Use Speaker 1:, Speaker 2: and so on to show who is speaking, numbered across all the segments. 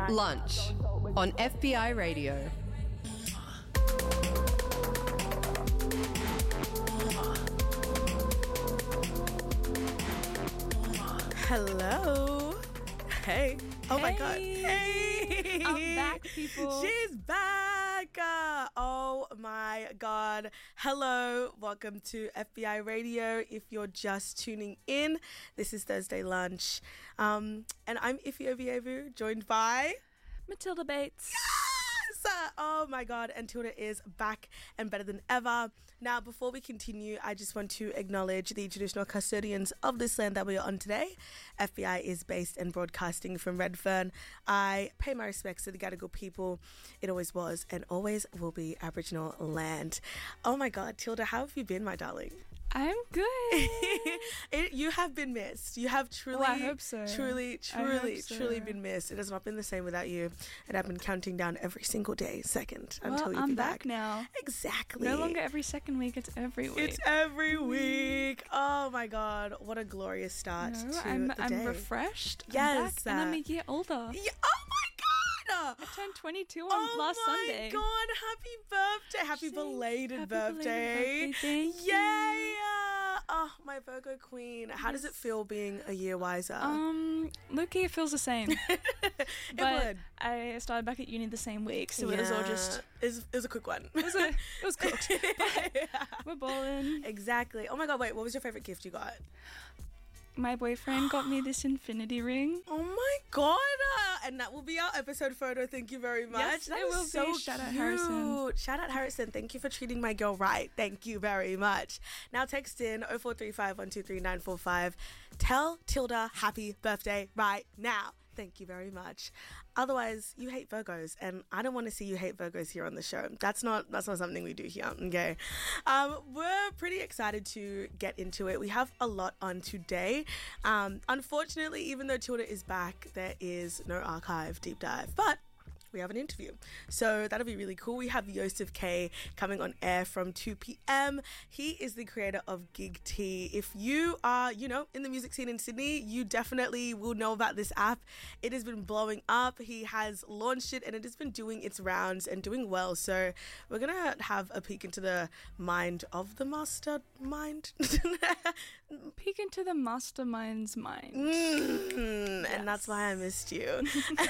Speaker 1: Lunch on FBI Radio.
Speaker 2: Hello. Hey. Oh my God.
Speaker 3: Hey. I'm back, people.
Speaker 2: She's back. Oh my God. Hello. Welcome to FBI Radio. If you're just tuning in, this is Thursday Lunch. And I'm Ife Ovievu, joined by
Speaker 3: Matilda Bates.
Speaker 2: Oh my God, and Tilda is back and better than ever. Now, before we continue, I just want to acknowledge the traditional custodians of this land that we are on today. FBI is based and broadcasting from Redfern. I pay my respects to the Gadigal people. It always was and always will be Aboriginal land. Oh my God, Tilda, how have you been, my darling?
Speaker 3: I'm good.
Speaker 2: You have been missed. You have truly,
Speaker 3: I hope so.
Speaker 2: truly been missed. It has not been the same without you. And I've been counting down every single day, second, until you'll be back.
Speaker 3: I'm back now.
Speaker 2: Exactly.
Speaker 3: No longer every second week, it's every week.
Speaker 2: It's every week. Oh my God, what a glorious start to the day.
Speaker 3: I'm refreshed.
Speaker 2: Yes.
Speaker 3: I'm back, and I'm a year older.
Speaker 2: Yeah, oh my God.
Speaker 3: I turned 22 on last Sunday.
Speaker 2: Oh my God, happy birthday. Happy belated birthday.
Speaker 3: Thank you.
Speaker 2: Yay. Oh, my Virgo queen. How does it feel being a year wiser?
Speaker 3: Low-key, it feels the same.
Speaker 2: It
Speaker 3: but
Speaker 2: would.
Speaker 3: I started back at uni the same week, so it was all just...
Speaker 2: It was a quick one.
Speaker 3: It was cooked. But we're balling.
Speaker 2: Exactly. Oh my God, wait, what was your favourite gift you got?
Speaker 3: My boyfriend got me this infinity ring.
Speaker 2: Oh my God. And that will be our episode photo. Thank you very much.
Speaker 3: Yes,
Speaker 2: that
Speaker 3: it will
Speaker 2: so
Speaker 3: be. Shout out Harrison.
Speaker 2: Shout out Harrison. Thank you for treating my girl right. Thank you very much. Now text in 0435 123 945. Tell Tilda happy birthday right now. Thank you very much. Otherwise, you hate Virgos, and I don't want to see you hate Virgos here on the show. That's not something we do here, okay? We're pretty excited to get into it. We have a lot on today. Unfortunately, even though Tilda is back, there is no archive deep dive, but we have an interview. So that'll be really cool. We have Yosef K coming on air from 2 p.m. He is the creator of Gig T. If you are, in the music scene in Sydney, you definitely will know about this app. It has been blowing up. He has launched it and it has been doing its rounds and doing well. So we're going to have a peek into the mind of the mastermind.
Speaker 3: Peek into the mastermind's mind.
Speaker 2: Yes. And that's why I missed you.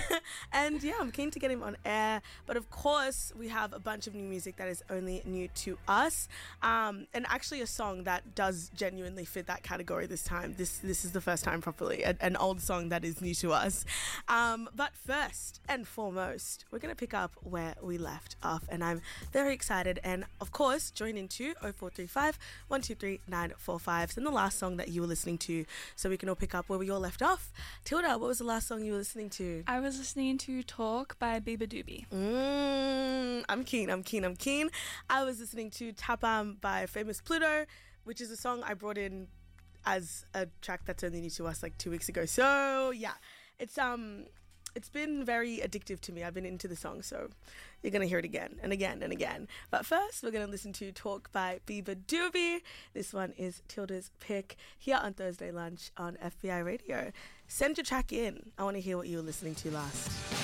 Speaker 2: And yeah, I'm keen to get him on air, but of course we have a bunch of new music that is only new to us, and actually a song that does genuinely fit that category this time. This is the first time properly an old song that is new to us, but first and foremost we're going to pick up where we left off, and I'm very excited. And of course, join into 0435 123 945. Send the last song that you were listening to so we can all pick up where we all left off. Tilda, what was the last song you were listening to?
Speaker 3: I was listening to Talk by Biba Doobie.
Speaker 2: I'm keen. I was listening to Tapam by Famous Pluto, which is a song I brought in as a track that's only new to us like 2 weeks ago. So yeah, it's been very addictive to me. I've been into the song, so you're going to hear it again and again and again. But first, we're going to listen to Talk by Biba Doobie. This one is Tilda's pick here on Thursday Lunch on FBI Radio. Send your track in. I want to hear what you were listening to last.